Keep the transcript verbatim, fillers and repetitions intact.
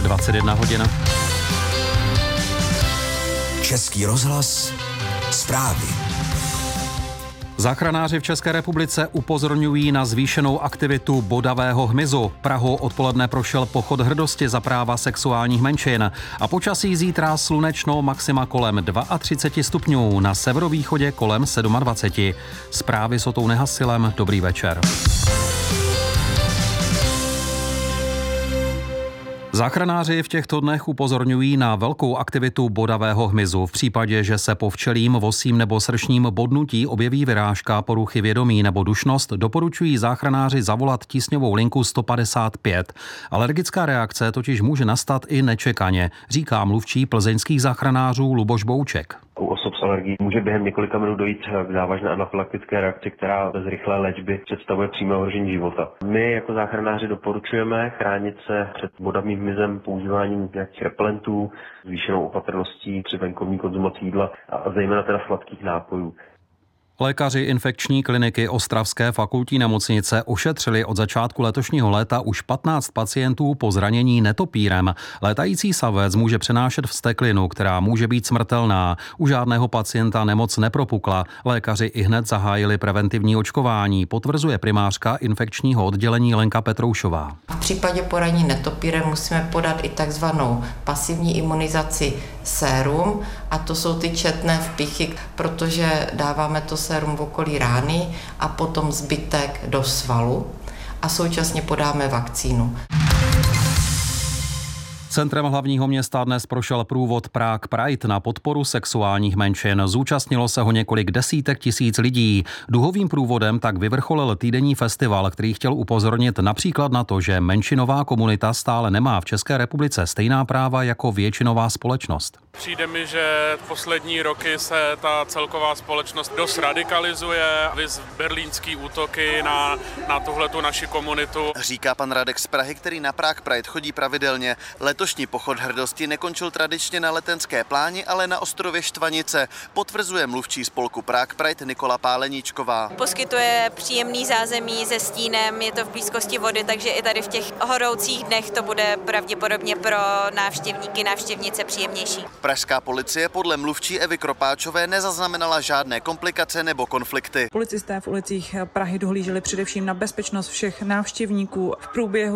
dvacet jedna hodin. Český rozhlas, zprávy. Záchranáři v České republice upozorňují na zvýšenou aktivitu bodavého hmyzu. Prahou odpoledne prošel pochod hrdosti za práva sexuálních menšin a počasí zítra slunečno, maxima kolem třicet dva stupňů, na severovýchodě kolem dvacet sedm. Zprávy s Otou Nehasilem, dobrý večer. Záchranáři v těchto dnech upozorňují na velkou aktivitu bodavého hmyzu. V případě, že se po včelím, vosím nebo sršním bodnutí objeví vyrážka, poruchy vědomí nebo dušnost, doporučují záchranáři zavolat tísňovou linku sto padesát pět. Alergická reakce totiž může nastat i nečekaně, říká mluvčí plzeňských záchranářů Luboš Bouček. U osob s alergií může během několika minut dojít k závažné anafylaktické reakci, která bez rychlé léčby představuje přímé ohrožení života. My jako záchranáři doporučujeme chránit se před bodavým hmyzem používáním nějakých repelentů, zvýšenou opatrností při venkovní konzumaci jídla a zejména teda sladkých nápojů. Lékaři infekční kliniky Ostravské fakultní nemocnice ošetřili od začátku letošního léta už patnáct pacientů po zranění netopírem. Létající savec může přenášet vzteklinu, která může být smrtelná. U žádného pacienta nemoc nepropukla. Lékaři ihned zahájili preventivní očkování, potvrzuje primářka infekčního oddělení Lenka Petroušová. V případě poranění netopírem musíme podat i takzvanou pasivní imunizaci sérum, a to jsou ty četné vpichy, protože dáváme to sérum v okolí rány a potom zbytek do svalu a současně podáme vakcínu. Centrem hlavního města dnes prošel průvod Prague Pride na podporu sexuálních menšin. Zúčastnilo se ho několik desítek tisíc lidí. Duhovým průvodem tak vyvrcholil týdenní festival, který chtěl upozornit například na to, že menšinová komunita stále nemá v České republice stejná práva jako většinová společnost. Přijde mi, že poslední roky se ta celková společnost dost radikalizuje. Viz berlínský útoky na, na tuhletu naši komunitu. Říká pan Radek z Prahy, který na Prague Pride chodí pravidelně. Letošní pochod hrdosti nekončil tradičně na Letenské pláni, ale na ostrově Štvanice, potvrzuje mluvčí spolku Prague Pride Nikola Páleníčková. Poskytuje příjemný zázemí se stínem, je to v blízkosti vody, takže i tady v těch horoucích dnech to bude pravděpodobně pro návštěvníky, návštěvnice příjemnější. Pražská policie podle mluvčí Evy Kropáčové nezaznamenala žádné komplikace nebo konflikty. Policisté v ulicích Prahy dohlíželi především na bezpečnost všech návštěvníků. V průběhu